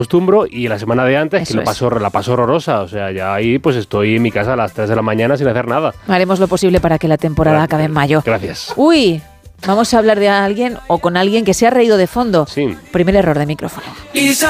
acostumbro, y la semana de antes, Eso que la paso horrorosa. O sea, ya ahí pues estoy en mi casa a las 3 de la mañana sin hacer nada. Haremos lo posible para que la temporada acabe en mayo. Gracias. Uy, vamos a hablar de alguien o con alguien que se ha reído de fondo. Sí. Primer error de micrófono.